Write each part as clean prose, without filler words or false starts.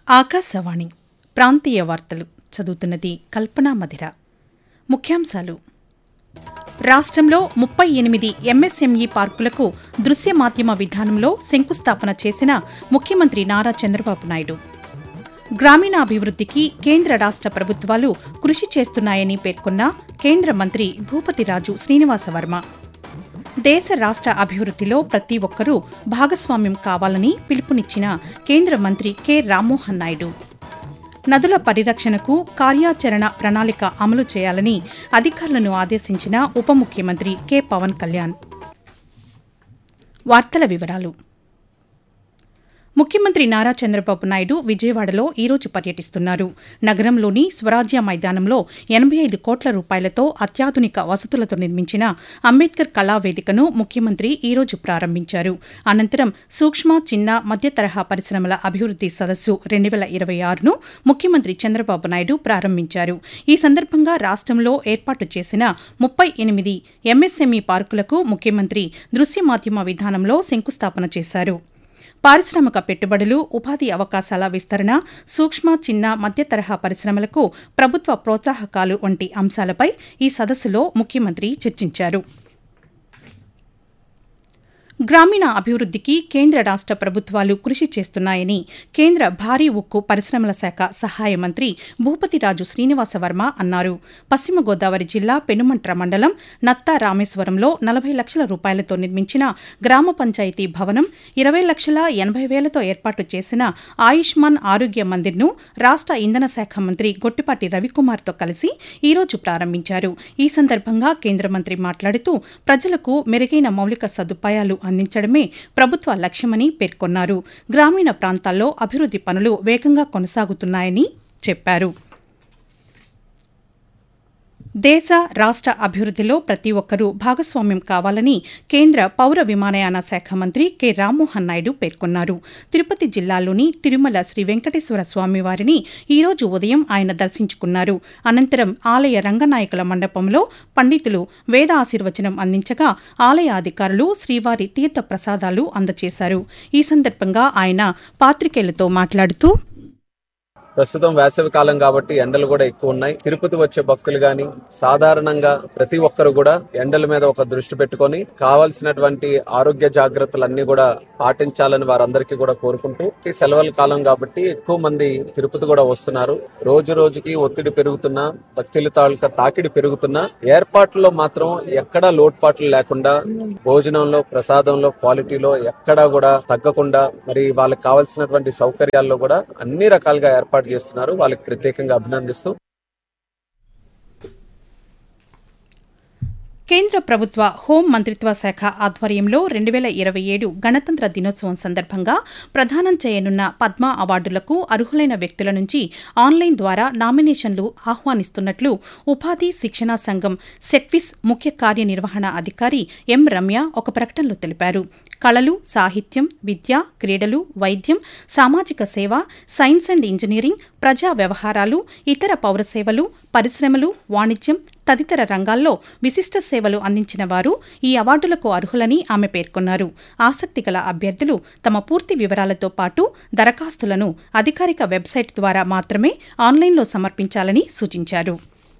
ఆకాశవాణి ప్రాంతీయ వార్తలు చదువుతున్నది కల్పనా మధిర. ముఖ్యాంశాలు: రాష్ట్రంలో 38 ఎంఎస్ఎంఈ పార్కులకు దృశ్య మాధ్యమ విధానంలో శంకుస్థాపన చేసిన ముఖ్యమంత్రి నారా చంద్రబాబు నాయుడు. గ్రామీణాభివృద్ధికి కేంద్ర రాష్ట్ర ప్రభుత్వాలు కృషి చేస్తున్నాయని పేర్కొన్న కేంద్ర మంత్రి భూపతిరాజు శ్రీనివాసవర్మ. దేశ రాష్ట్ర అభివృద్ధిలో ప్రతి ఒక్కరూ భాగస్వామ్యం కావాలని పిలుపునిచ్చిన కేంద్ర మంత్రి కె రామ్మోహన్ నాయుడు. నదుల పరిరక్షణకు కార్యాచరణ ప్రణాళిక అమలు చేయాలని అధికారులను ఆదేశించిన ఉప ముఖ్యమంత్రి కె పవన్ కళ్యాణ్. వార్తల వివరాలు: ముఖ్యమంత్రి నారా చంద్రబాబు నాయుడు విజయవాడలో ఈరోజు పర్యటిస్తున్నారు. నగరంలోని స్వరాజ్య మైదానంలో 85 కోట్ల రూపాయలతో అత్యాధునిక వసతులతో నిర్మించిన అంబేద్కర్ కళావేదికను ముఖ్యమంత్రి ఈరోజు ప్రారంభించారు. అనంతరం సూక్ష్మ, చిన్న, మధ్య తరహా పరిశ్రమల అభివృద్ది సదస్సు 2026ను ముఖ్యమంత్రి చంద్రబాబు నాయుడు ప్రారంభించారు. ఈ సందర్భంగా రాష్ట్రంలో ఏర్పాటు చేసిన 38 ఎంఎస్ఎంఈ పార్కులకు ముఖ్యమంత్రి దృశ్య మాధ్యమ విధానంలో శంకుస్థాపన చేశారు. పారిశ్రామిక పెట్టుబడులు, ఉపాధి అవకాశాల విస్తరణ, సూక్ష్మ, చిన్న, మధ్య తరహా పరిశ్రమలకు ప్రభుత్వ ప్రోత్సాహకాలు వంటి అంశాలపై ఈ సదస్సులో ముఖ్యమంత్రి చర్చించారు. గ్రామీణ అభివృద్ధికి కేంద్ర రాష్ట్ర ప్రభుత్వాలు కృషి చేస్తున్నాయని కేంద్ర భారీ ఉక్కు పరిశ్రమల శాఖ సహాయ మంత్రి భూపతిరాజు శ్రీనివాసవర్మ అన్నారు. పశ్చిమ గోదావరి జిల్లా పెనుమంట్ర మండలం నత్తా రామేశ్వరంలో 40 లక్షల రూపాయలతో నిర్మించిన గ్రామ పంచాయతీ భవనం, 20,80,000తో ఏర్పాటు చేసిన ఆయుష్మాన్ ఆరోగ్య మందిర్ను రాష్ట్ర ఇంధన శాఖ మంత్రి గొట్టిపాటి రవికుమార్తో కలిసి ఈరోజు ప్రారంభించారు. ఈ సందర్భంగా కేంద్ర మంత్రి మాట్లాడుతూ ప్రజలకు మెరుగైన మౌలిక సదుపాయాలు అందించడమే ప్రభుత్వ లక్ష్యమని పేర్కొన్నారు. గ్రామీణ ప్రాంతాల్లో అభివృద్ది పనులు వేగంగా కొనసాగుతున్నాయని చెప్పారు. దేశ రాష్ట్ర అభివృద్ధిలో ప్రతి ఒక్కరూ భాగస్వామ్యం కావాలని కేంద్ర పౌర విమానయాన శాఖ మంత్రి కె రామ్మోహన్ నాయుడు పేర్కొన్నారు. తిరుపతి జిల్లాలోని తిరుమల శ్రీ వెంకటేశ్వర స్వామివారిని ఈరోజు ఉదయం ఆయన దర్శించుకున్నారు. అనంతరం ఆలయ రంగనాయకుల మండపంలో పండితులు వేద ఆశీర్వచనం అందించగా ఆలయ అధికారులు శ్రీవారి తీర్థ ప్రసాదాలు అందజేశారు. ఈ సందర్భంగా ఆయన పాత్రికేయులతో మాట్లాడుతూ, ప్రస్తుతం వేసవి కాలం కాబట్టి ఎండలు కూడా ఎక్కువ ఉన్నాయి. తిరుపతి వచ్చే భక్తులు గాని సాధారణంగా ప్రతి ఒక్కరు కూడా ఎండల మీద ఒక దృష్టి పెట్టుకొని కావాల్సినటువంటి ఆరోగ్య జాగ్రత్తలన్నీ కూడా పాటించాలని వారందరికీ కూడా కోరుకుంటూ, సెలవుల కాలం కాబట్టి ఎక్కువ మంది తిరుపతి కూడా వస్తున్నారు. రోజు రోజుకి ఒత్తిడి పెరుగుతున్నా, భక్తుల తాలూకా తాకిడి పెరుగుతున్నా ఏర్పాట్లలో మాత్రం ఎక్కడా లోటుపాట్లు లేకుండా, భోజనంలో, ప్రసాదంలో, క్వాలిటీలో ఎక్కడా కూడా తగ్గకుండా, మరి వాళ్ళకి కావాల్సినటువంటి సౌకర్యాల్లో కూడా అన్ని రకాలుగా ఏర్పాటు చేస్తున్నారు. వాళ్ళకి ప్రత్యేకంగా అభినందిస్తూ, కేంద్ర ప్రభుత్వ హోం మంత్రిత్వ శాఖ ఆధ్వర్యంలో 2027 గణతంత్ర దినోత్సవం సందర్భంగా ప్రదానం చేయనున్న పద్మ అవార్డులకు అర్హులైన వ్యక్తుల నుంచి ఆన్లైన్ ద్వారా నామినేషన్లు ఆహ్వానిస్తున్నట్లు ఉపాధి శిక్షణా సంఘం సెట్విస్ ముఖ్య కార్యనిర్వహణ అధికారి ఎం రమ్య ఒక ప్రకటనలో తెలిపారు. కళలు, సాహిత్యం, విద్య, క్రీడలు, వైద్యం, సామాజిక సేవ, సైన్స్ అండ్ ఇంజనీరింగ్, ప్రజా వ్యవహారాలు, ఇతర పౌర సేవలు, పరిశ్రమలు, వాణిజ్యం తదితర రంగాల్లో విశిష్ట సేవలు అందించిన వారు ఈ అవార్డులకు అర్హులని ఆమె పేర్కొన్నారు. ఆసక్తిగల అభ్యర్థులు తమ పూర్తి వివరాలతో పాటు దరఖాస్తులను అధికారిక వెబ్సైట్ ద్వారా మాత్రమే ఆన్లైన్లో సమర్పించాలని సూచించారు.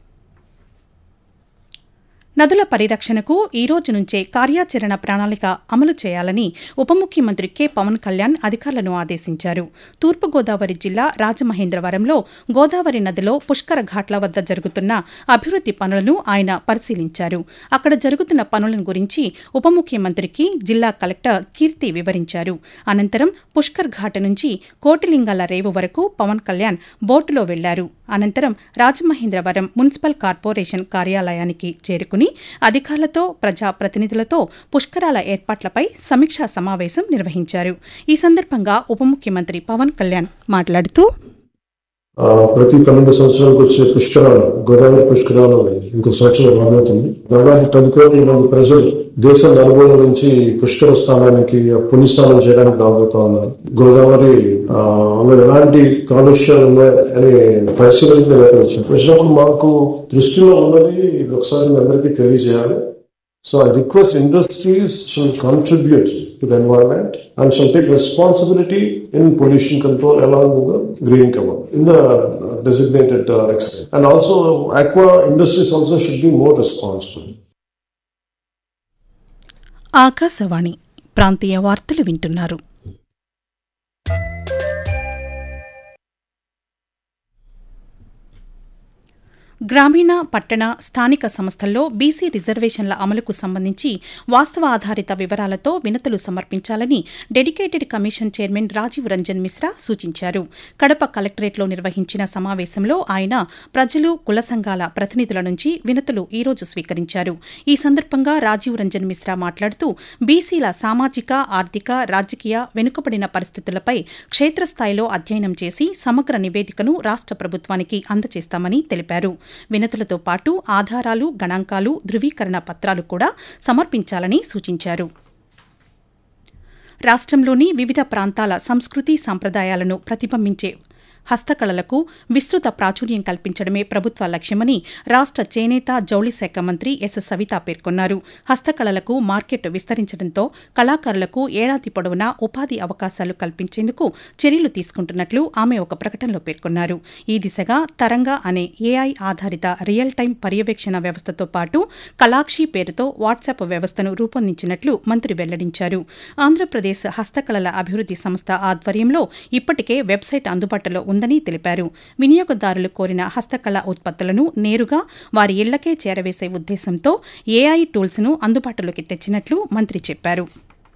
నదుల పరిరక్షణకు ఈ రోజు నుంచే కార్యాచరణ ప్రణాళిక అమలు చేయాలని ఉప ముఖ్యమంత్రి కె పవన్ కళ్యాణ్ అధికారులను ఆదేశించారు. తూర్పుగోదావరి జిల్లా రాజమహేంద్రవరంలో గోదావరి నదిలో పుష్కర ఘాట్ల వద్ద జరుగుతున్న అభివృద్ది పనులను ఆయన పరిశీలించారు. అక్కడ జరుగుతున్న పనుల గురించి ఉప ముఖ్యమంత్రికి జిల్లా కలెక్టర్ కీర్తి వివరించారు. అనంతరం పుష్కర్ ఘాట్ నుంచి కోటిలింగాల రేవు వరకు పవన్ కళ్యాణ్ బోటులో వెళ్లారు. అనంతరం రాజమహేంద్రవరం మున్సిపల్ కార్పొరేషన్ కార్యాలయానికి చేరుకుని అధికారులతో, ప్రజాప్రతినిధులతో పుష్కరాల ఏర్పాట్లపై సమీక్షా సమావేశం నిర్వహించారు. ఈ సందర్భంగా ఉప ముఖ్యమంత్రి పవన్ కళ్యాణ్ మాట్లాడుతూ, ప్రతి 12 సంవత్సరాలకు వచ్చే పుష్కరాలు, గోదావరి పుష్కరాలు ఇంకో సంవత్సరం రాబోతుంది. దాదాపు 10 కోట్ల మంది ప్రజలు దేశం నలుమూలల నుంచి పుష్కర స్థానానికి పుణ్యస్నానం చేయడానికి రాబోతా ఉన్నారు. గోదావరి ఎలాంటి కాలుష్యాలు ఉన్నాయని పరిశీలన వచ్చినప్పుడు మాకు దృష్టిలో ఉన్నది ఒకసారి మీ అందరికీ తెలియజేయాలి. So I request industries should contribute to the environment and shall take responsibility in pollution control along with the green cover in the designated extent. And also aqua industries also should be more responsible. Akashvani ప్రాంతీయ వార్తలు వింటున్నారు. గ్రామీణ పట్టణ స్థానిక సంస్థల్లో BC రిజర్వేషన్ల అమలుకు సంబంధించి వాస్తవ ఆధారిత వివరాలతో వినతులు సమర్పించాలని dedicated commission chairman Rajiv Ranjan Mishra సూచించారు. కడప కలెక్టరేట్లో నిర్వహించిన సమావేశంలో ఆయన ప్రజలు, కుల సంఘాల ప్రతినిధుల నుంచి వినతులు ఈరోజు స్వీకరించారు. ఈ సందర్భంగా రాజీవ్ రంజన్ మిశ్రా మాట్లాడుతూ బీసీల సామాజిక, ఆర్థిక, రాజకీయ వెనుకబడిన పరిస్థితులపై క్షేత్రస్థాయిలో అధ్యయనం చేసి సమగ్ర నివేదికను రాష్ట్ర ప్రభుత్వానికి అందజేస్తామని తెలిపారు. వినతులతో పాటు ఆధారాలు, గణాంకాలు, ధృవీకరణ పత్రాలు కూడా సమర్పించాలని సూచించారు. రాష్ట్రంలోని వివిధ ప్రాంతాల సంస్కృతి సంప్రదాయాలను ప్రతిబింబించే హస్తకళలకు విస్తృత ప్రాచుర్యం కల్పించడమే ప్రభుత్వ లక్ష్యమని రాష్ట్ర చేనేత, జౌళి శాఖ మంత్రి ఎస్ సవిత పేర్కొన్నారు. హస్తకళలకు మార్కెట్ విస్తరించడంతో కళాకారులకు ఏడాది పొడవునా ఉపాధి అవకాశాలు కల్పించేందుకు చర్యలు తీసుకుంటున్నట్లు ఆమె ఒక ప్రకటనలో పేర్కొన్నారు. ఈ దిశగా తరంగా అనే ఏఐ ఆధారిత రియల్ టైం పర్యవేక్షణ వ్యవస్థతో పాటు కళాక్షి పేరుతో వాట్సాప్ వ్యవస్థను రూపొందించినట్లు మంత్రి వెల్లడించారు. ఆంధ్రప్రదేశ్ హస్తకళల అభివృద్ది సంస్థ ఆధ్వర్యంలో ఇప్పటికే వెబ్సైట్ అందుబాటులో ఉందని తెలిపారు. వినియోగదారులు కోరిన హస్తకళ ఉత్పత్తులను నేరుగా వారి ఇళ్లకే చేరవేసే ఉద్దేశంతో ఏఐ టూల్స్ను అందుబాటులోకి తెచ్చినట్లు మంత్రి చెప్పారు.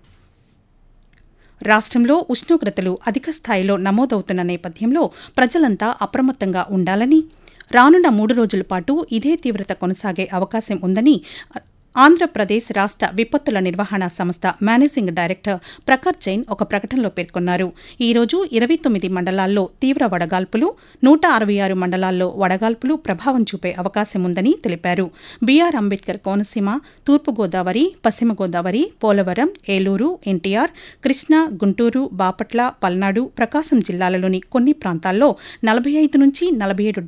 రాష్ట్రంలో ఉష్ణోగ్రతలు అధిక స్థాయిలో నమోదవుతున్న నేపథ్యంలో ప్రజలంతా అప్రమత్తంగా ఉండాలని, రానున్న 3 రోజుల పాటు ఇదే తీవ్రత కొనసాగే అవకాశం ఉందని ఆంధ్రప్రదేశ్ రాష్ట్ర విపత్తుల నిర్వహణ సంస్థ మేనేజింగ్ డైరెక్టర్ ప్రఖర్ జైన్ ఒక ప్రకటనలో పేర్కొన్నారు. ఈ రోజు 29 మండలాల్లో తీవ్ర వడగాల్పులు, 166 మండలాల్లో వడగాల్పులు ప్రభావం చూపే అవకాశం ఉందని తెలిపారు. బీఆర్ అంబేద్కర్ కోనసీమ, తూర్పుగోదావరి, పశ్చిమ గోదావరి, పోలవరం, ఏలూరు, ఎన్టీఆర్, కృష్ణా, గుంటూరు, బాపట్ల, పల్నాడు, ప్రకాశం జిల్లాలలోని కొన్ని ప్రాంతాల్లో 45 నుంచి 47